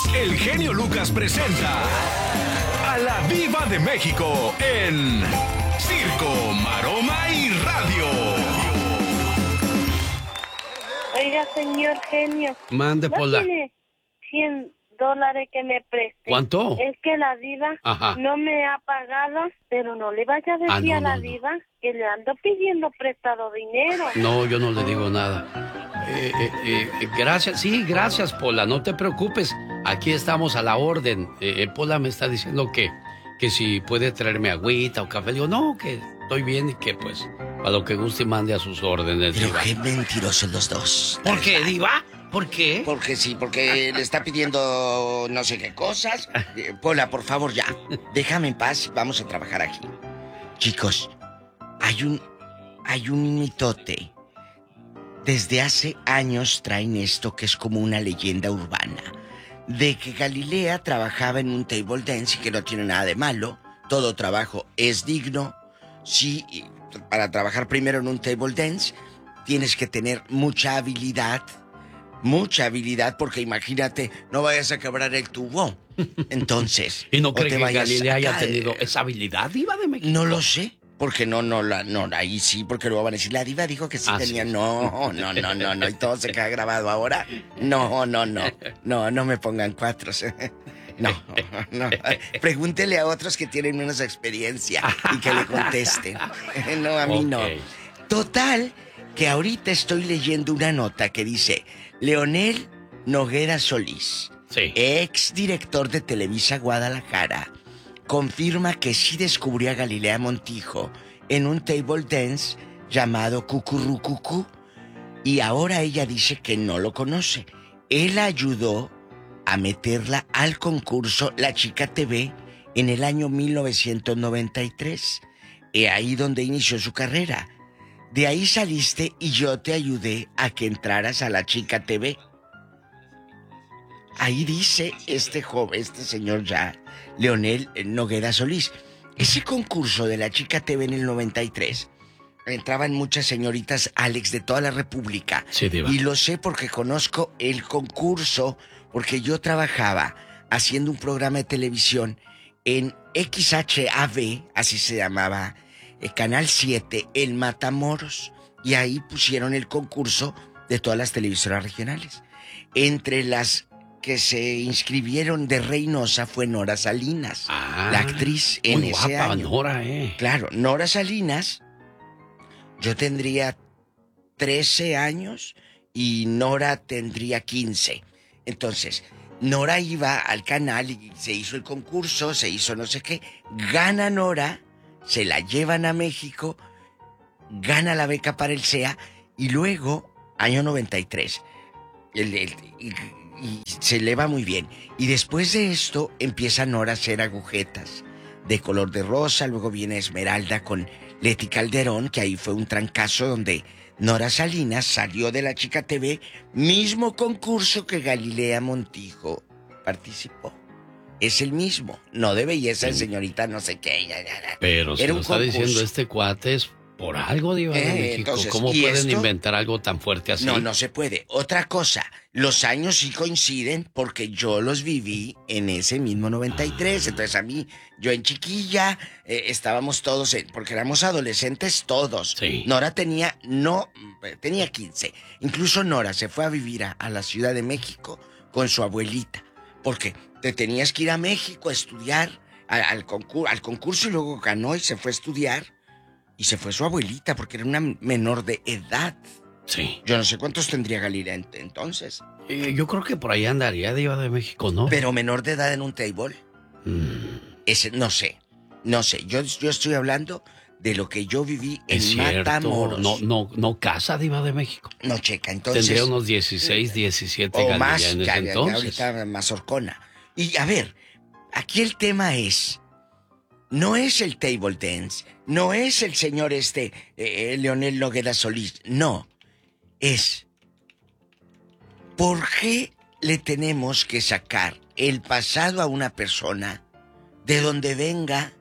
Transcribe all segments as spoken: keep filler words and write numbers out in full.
el genio Lucas presenta a la Diva de México en Circo, Maroma y Radio. Oiga, señor genio. Mande, ¿No Pola. tiene cien dólares que me preste? ¿Cuánto? Es que la diva Ajá. no me ha pagado, pero no le vaya a decir Ah, no, a la no, no. diva que le ando pidiendo prestado dinero. No, yo no le digo nada. Eh, eh, eh, gracias, sí, gracias, Pola, no te preocupes. Aquí estamos a la orden. Eh, eh, Pola me está diciendo que, que si puede traerme agüita o café. Le digo, no, que estoy bien y que pues, para lo que guste mande a sus órdenes, Pero Diva. qué mentirosos los dos. ¿Por qué, Diva? ¿Por qué? Porque sí, porque le está pidiendo no sé qué cosas. Eh, Pola, por favor, ya. Déjame en paz, vamos a trabajar aquí. Chicos, hay un... hay un mitote. Desde hace años traen esto que es como una leyenda urbana. De que Galilea trabajaba en un table dance y que no tiene nada de malo. Todo trabajo es digno. Sí, para trabajar primero en un table dance tienes que tener mucha habilidad. Mucha habilidad, porque imagínate, no vayas a quebrar el tubo. Entonces... ¿Y no o cree te que vayas Galilea a haya caer. tenido esa habilidad, Diva de México? No lo sé. Porque no, no, la, no, ahí sí, porque luego van a decir, la diva dijo que sí Ah, tenía. sí. No, no, no, no, no, y todo se queda grabado ahora. No, no, no, no, no me pongan cuatros. No, no. Pregúntele a otros que tienen menos experiencia y que le contesten. No, a mí no. Ok. Total, que ahorita estoy leyendo una nota que dice, Leonel Noguera Solís, Sí. ex director de Televisa Guadalajara, confirma que sí descubrió a Galilea Montijo en un table dance llamado Cucurrucucú, y ahora ella dice que no lo conoce. Él ayudó a meterla al concurso La Chica T V en el año mil novecientos noventa y tres. He ahí donde inició su carrera. De ahí saliste y yo te ayudé a que entraras a La Chica T V. Ahí dice este joven, este señor ya, Leonel Noguera Solís. Ese concurso de La Chica T V en el noventa y tres, entraban muchas señoritas Alex de toda la República. Sí, Diva. Y lo sé porque conozco el concurso, porque yo trabajaba haciendo un programa de televisión en X H A V, así se llamaba, eh, Canal siete, en Matamoros. Y ahí pusieron el concurso de todas las televisoras regionales. Entre las que se inscribieron de Reynosa fue Nora Salinas, Ah, la actriz en muy ese guapa, año. Nora, eh. Claro, Nora Salinas, yo tendría trece años y Nora tendría quince. Entonces, Nora iba al canal y se hizo el concurso, se hizo no sé qué, gana Nora, se la llevan a México, gana la beca para el C E A y luego, año noventa y tres, el, el, y, y se le va muy bien. Y después de esto empieza Nora a hacer agujetas de color de rosa, luego viene Esmeralda con Leti Calderón, que ahí fue un trancazo donde Nora Salinas salió de La Chica T V, mismo concurso que Galilea Montijo participó. Es el mismo, no de belleza, Sí. señorita, no sé qué. Ya, ya, ya. Pero si Era lo un está concurso. diciendo este cuate es por algo, Diva de Eh, México. entonces, ¿Cómo ¿y pueden esto? inventar algo tan fuerte así? No, no se puede. Otra cosa, los años sí coinciden porque yo los viví en ese mismo noventa y tres. Entonces a mí, yo en chiquilla, eh, estábamos todos, en, porque éramos adolescentes todos. Sí. Nora tenía, no, tenía quince. Incluso Nora se fue a vivir a, a la Ciudad de México con su abuelita. Porque te tenías que ir a México a estudiar a- al, concur- al concurso y luego ganó y se fue a estudiar. Y se fue su abuelita porque era una menor de edad. Sí. Yo no sé cuántos tendría Galilea ent- entonces. Eh, yo creo que por ahí andaría Diva de México, ¿no? Pero menor de edad en un table. Mm, Ese, no sé. No sé. Yo, yo estoy hablando de lo que yo viví en es cierto. Matamoros. No, no, no casa Diva de México. No, checa. Entonces. Tendría unos dieciséis, diecisiete o Galilea más. en ese Ya, ya, ya entonces. ahorita más horcona. Y a ver, aquí el tema es. No es el table dance. No es el señor este, eh, Leonel Noguera Solís. No. Es. ¿Por qué le tenemos que sacar el pasado a una persona de donde venga,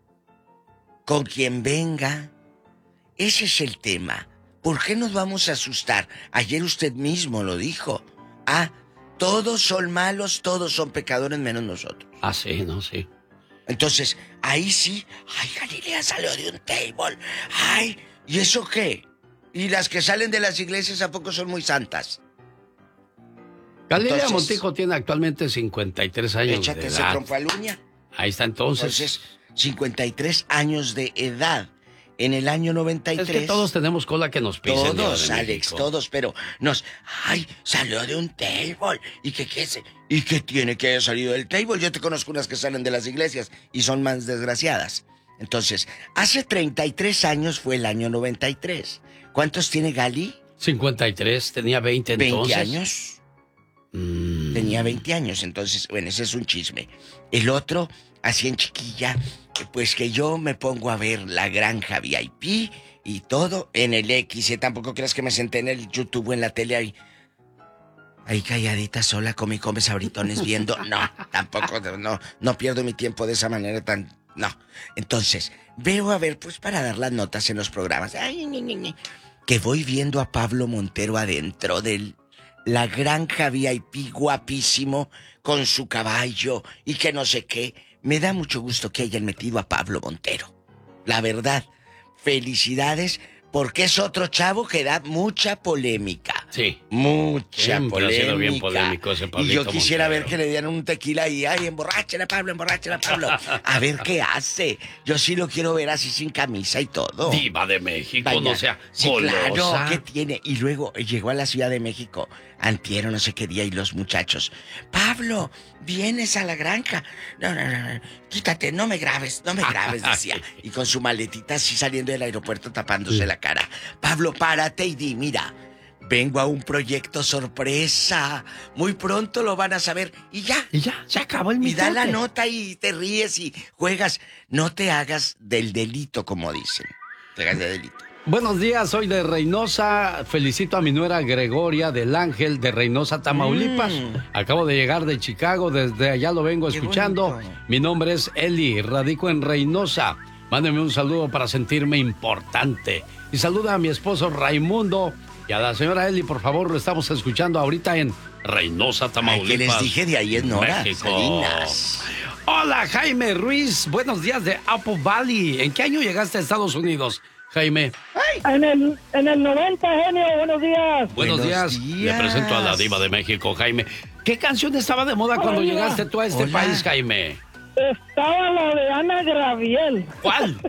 con quien venga? Ese es el tema. ¿Por qué nos vamos a asustar? Ayer usted mismo lo dijo. Ah, Todos son malos, todos son pecadores menos nosotros. Ah, sí, no, sí. Entonces, ahí sí, ay, Galilea salió de un table. Ay, ¿y eso qué? ¿Y las que salen de las iglesias a poco son muy santas? Galilea Entonces, Montijo tiene actualmente cincuenta y tres años échate de ese edad. trompo a la uña. Ahí está entonces. Entonces, cincuenta y tres años de edad. En el año noventa y tres. Es que todos tenemos cola que nos pisen. Todos, Alex, todos, pero nos... Ay, salió de un table. ¿Y qué qué se? ¿Y qué tiene que haya salido del table? Yo te conozco unas que salen de las iglesias y son más desgraciadas. Entonces, hace treinta y tres años fue el año noventa y tres. ¿Cuántos tiene Gali? cincuenta y tres, tenía veinte entonces. ¿veinte años? Mm. Tenía veinte años, entonces, bueno, ese es un chisme. El otro, así en chiquilla, pues que yo me pongo a ver La Granja V I P y todo en el X. ¿eh? Tampoco creas que me senté en el YouTube o en la tele ahí, ahí calladita sola con mi come sabritones viendo. No, tampoco, no, no pierdo mi tiempo de esa manera tan... No. Entonces, veo a ver, pues para dar las notas en los programas. Ay, ni, ni, ni. Que voy viendo a Pablo Montero adentro del... La Granja V I P, guapísimo, con su caballo y que no sé qué. Me da mucho gusto que hayan metido a Pablo Montero. La verdad, felicidades, porque es otro chavo que da mucha polémica. Sí. Mucha Siempre polémica. ha sido bien polémico ese Pablito Y yo quisiera Montero. ver que le dieran un tequila y, ay, emborráchela, Pablo, emborráchela, Pablo. A ver qué hace. Yo sí lo quiero ver así sin camisa y todo. Diva de México, Vaya, no sea sí, golosa. claro, ¿qué tiene? Y luego llegó a la Ciudad de México, antier o no sé qué día, y los muchachos, Pablo, vienes a la granja. No, no, no, no, quítate, no me grabes, no me grabes, decía. Y con su maletita así saliendo del aeropuerto tapándose la cara. Pablo, párate y di, mira, vengo a un proyecto sorpresa. Muy pronto lo van a saber. Y ya. Y ya, se acabó el Y mitote. da la nota y te ríes y juegas. No te hagas del delito, como dicen. Te hagas de delito. Buenos días, soy de Reynosa. Felicito a mi nuera Gregoria del Ángel de Reynosa, Tamaulipas. Mm. Acabo de llegar de Chicago, desde allá lo vengo Qué escuchando. bonito. Mi nombre es Eli, radico en Reynosa. Mándeme un saludo para sentirme importante. Y saluda a mi esposo Raimundo y a la señora Eli, por favor, lo estamos escuchando ahorita en Reynosa, Tamaulipas. Ay, que les dije de ahí es Nora, México. Salinas. Hola, Jaime Ruiz. Buenos días de Apple Valley. ¿En qué año llegaste a Estados Unidos, Jaime? En el, en el noventa, genio, buenos días. Buenos, Buenos días. días. Le presento a la diva de México, Jaime. ¿Qué canción estaba de moda cuando Hola. llegaste tú a este Hola. país, Jaime? Estaba la de Ana Graviel. ¿Cuál?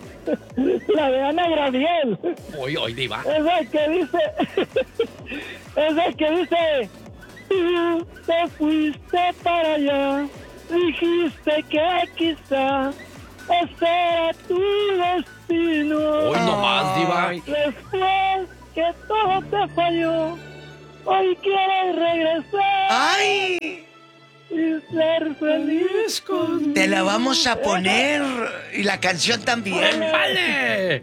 La de Ana Graviel. Hoy, hoy, diva. Esa que dice... Esa que dice... Tú te fuiste para allá. Dijiste que quizá ese era tu destino. Hoy nomás, diva. Después que todo te falló, hoy quieres regresar ¡Ay! y ser feliz conmigo. Te la vamos a poner. Y la canción también. ¡Vale!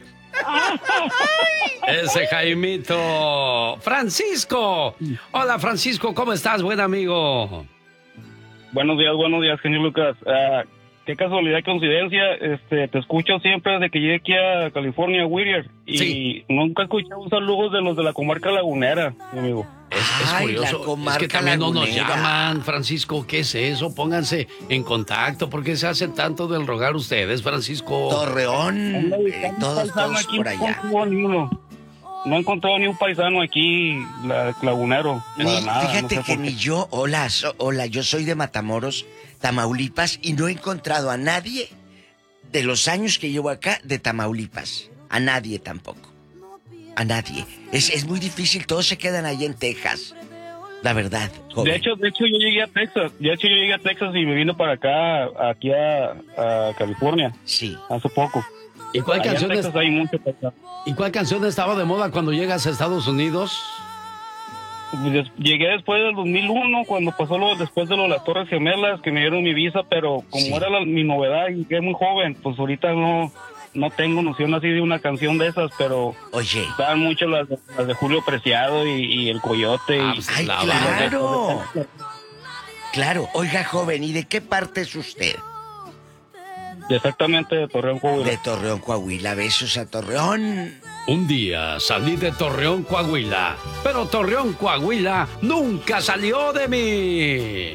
Ese Jaimito. Francisco. Hola, Francisco, ¿cómo estás, buen amigo? Buenos días, buenos días, genio Lucas. Ah, qué casualidad, coincidencia. Este, te escucho siempre desde que llegué aquí a California, Whittier. Y Sí. nunca escuché un saludo de los de la comarca lagunera, mi amigo. Es, es Ay, curioso. la Es que comarca también no nos lagunera. llaman, Francisco. ¿Qué es eso? Pónganse en contacto. ¿Por qué se hace tanto del rogar ustedes, Francisco? Torreón. Ando eh, buscando un todos, paisano todos aquí, por no allá. encontré ni uno. No he encontrado ni un paisano aquí, la, lagunero. Ni- para nada, fíjate no sé que por qué. ni yo, hola, so- hola, yo soy de Matamoros, Tamaulipas, y no he encontrado a nadie de los años que llevo acá de Tamaulipas. A nadie tampoco. A nadie. Es, es muy difícil, todos se quedan ahí en Texas. La verdad, joven. De hecho, de hecho yo llegué a Texas. De hecho yo llegué a Texas y me vine para acá, aquí a, a California, Sí. hace poco. ¿Y cuál, Allá en canción es- Texas hay mucho paisano. ¿Y cuál canción estaba de moda cuando llegas a Estados Unidos? Des- Llegué después del dos mil uno, cuando pasó lo después de lo de las Torres Gemelas, que me dieron mi visa, pero como Sí. era la- mi novedad y que es muy joven, pues ahorita no no tengo noción así de una canción de esas, pero Oye. estaban mucho las, las de Julio Preciado y, y El Coyote. Ah, y, pues, ¡Ay, la claro! Claro. Oiga, joven, ¿y de qué parte es usted? Exactamente, de Torreón, Coahuila. De Torreón, Coahuila. Besos a Torreón. Un día salí de Torreón, Coahuila, pero Torreón, Coahuila nunca salió de mí.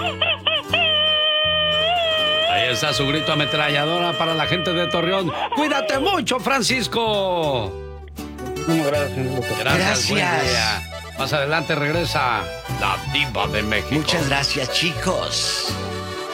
Ahí está su grito ametralladora para la gente de Torreón. ¡Cuídate mucho, Francisco! Muchísimas gracias, señor Lucas. Gracias. Buen Gracias. día. Más adelante regresa la Diva de México. Muchas gracias, chicos.